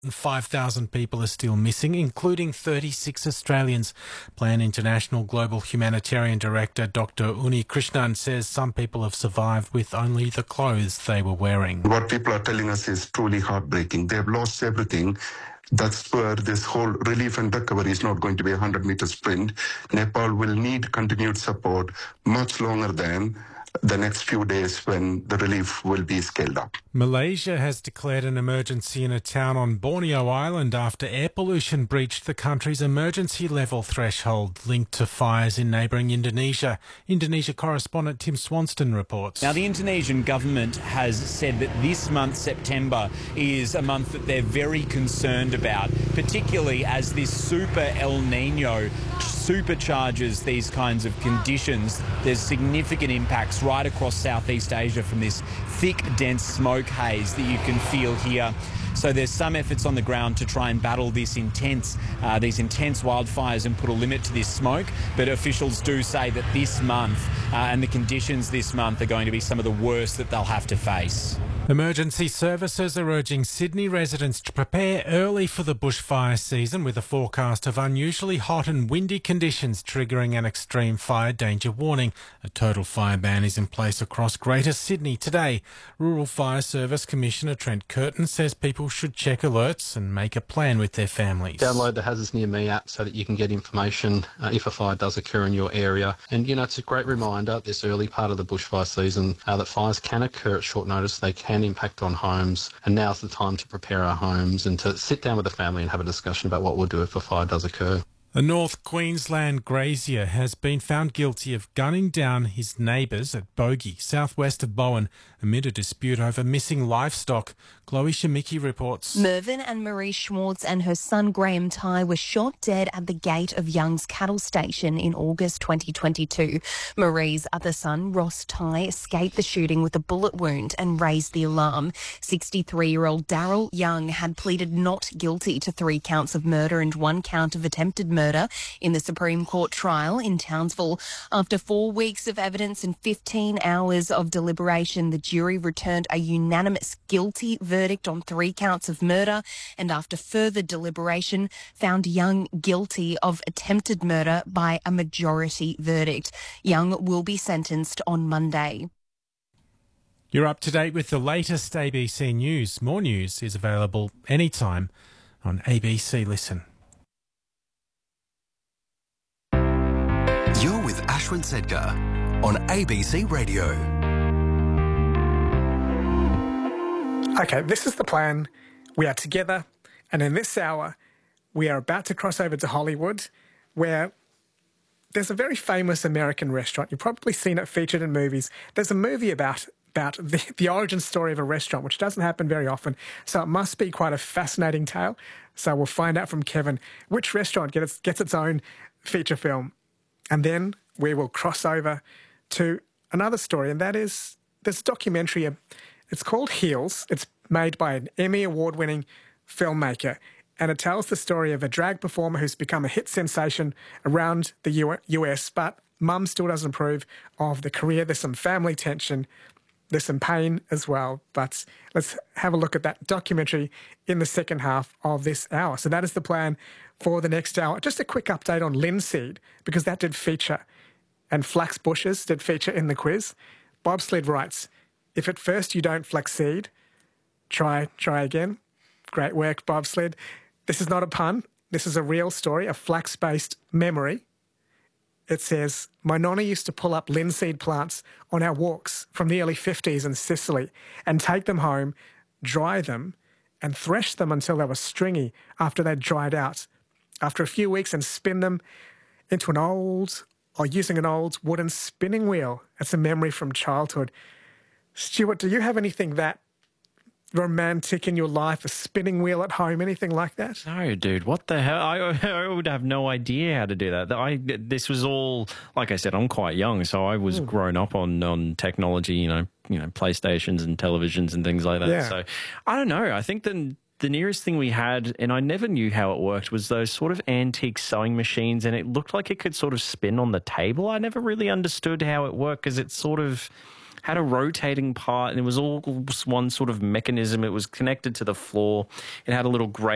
5,000 people are still missing, including 36 Australians. Plan International Global Humanitarian Director Dr. Uni Krishnan says some people have survived with only the clothes they were wearing. What people are telling us is truly heartbreaking. They've lost everything. That's where this whole relief and recovery is not going to be a 100-meter sprint. Nepal will need continued support much longer than the next few days when the relief will be scaled up. Malaysia has declared an emergency in a town on Borneo Island after air pollution breached the country's emergency level threshold linked to fires in neighbouring Indonesia. Indonesia correspondent Tim Swanston reports. Now, the Indonesian government has said that this month, September, is a month that they're very concerned about, particularly as this super El Nino supercharges these kinds of conditions. There's significant impacts right across Southeast Asia from this thick, dense smoke haze that you can feel here. So there's some efforts on the ground to try and battle these intense wildfires and put a limit to this smoke. But officials do say that this month and the conditions this month are going to be some of the worst that they'll have to face. Emergency services are urging Sydney residents to prepare early for the bushfire season with a forecast of unusually hot and windy conditions triggering an extreme fire danger warning. A total fire ban is in place across Greater Sydney today. Rural Fire Service Commissioner Trent Curtin says people should check alerts and make a plan with their families. Download the Hazards Near Me app so that you can get information if a fire does occur in your area. And, it's a great reminder this early part of the bushfire season that fires can occur at short notice. They can impact on homes, and now's the time to prepare our homes and to sit down with the family and have a discussion about what we'll do if a fire does occur. A North Queensland grazier has been found guilty of gunning down his neighbours at Bogey, southwest of Bowen, amid a dispute over missing livestock. Chloe Shemicki reports. Mervyn and Marie Schwartz and her son Graham Tighe were shot dead at the gate of Young's cattle station in August 2022. Marie's other son, Ross Tighe, escaped the shooting with a bullet wound and raised the alarm. 63-year-old Daryl Young had pleaded not guilty to 3 counts of murder and 1 count of attempted murder in the Supreme Court trial in Townsville. After 4 weeks of evidence and 15 hours of deliberation, the jury returned a unanimous guilty verdict on 3 counts of murder, and after further deliberation found Young guilty of attempted murder by a majority verdict. Young will be sentenced on Monday. You're up to date with the latest ABC News. More news is available anytime on ABC Listen. You're with Ashwin Sedgar on ABC Radio. Okay, this is the plan. We are together, and in this hour, we are about to cross over to Hollywood, where there's a very famous American restaurant. You've probably seen it featured in movies. There's a movie about the origin story of a restaurant, which doesn't happen very often, so it must be quite a fascinating tale. So we'll find out from Kevin which restaurant gets its own feature film. And then we will cross over to another story, and that is this documentary. It's called Heels. It's made by an Emmy Award-winning filmmaker, and it tells the story of a drag performer who's become a hit sensation around the US, but mum still doesn't approve of the career. There's some family tension. There's some pain as well. But let's have a look at that documentary in the second half of this hour. So that is the plan for the next hour. Just a quick update on linseed, because that did feature, and flax bushes did feature in the quiz. Bob Slid writes, if at first you don't flax seed, try again. Great work, Bob Slid. This is not a pun. This is a real story, a flax-based memory. It says, my nonna used to pull up linseed plants on our walks from the early 50s in Sicily and take them home, dry them, and thresh them until they were stringy after they'd dried out. After a few weeks, and spin them into using an old wooden spinning wheel. That's a memory from childhood. Stuart, do you have anything that romantic in your life, a spinning wheel at home, anything like that? No, dude, what the hell? I would have no idea how to do that. This was all, like I said, I'm quite young, so I was grown up on technology, you know, PlayStations and televisions and things like that. Yeah. So I don't know. I think the nearest thing we had, and I never knew how it worked, was those sort of antique sewing machines, and it looked like it could sort of spin on the table. I never really understood how it worked because it sort of had a rotating part, and it was all one sort of mechanism. It was connected to the floor. It had a little grate